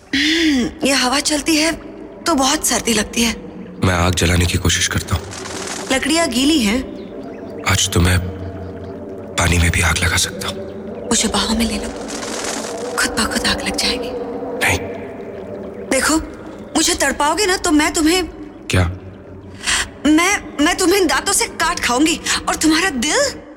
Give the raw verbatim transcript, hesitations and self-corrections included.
ये हवा चलती है तो बहुत सर्दी लगती है। मैं आग जलाने की कोशिश करता हूँ। लकड़ियाँ गीली हैं। आज तो मैं पानी में भी आग लगा सकता हूँ। मुझे बाहों में ले लो, खुद ब खुद आग लग जाएगी। नहीं। देखो, मुझे तड़पाओगे ना तो मैं तुम्हें क्या? मैं मैं तुम्हें दांतों से काट खाऊंगी और तुम्हारा दिल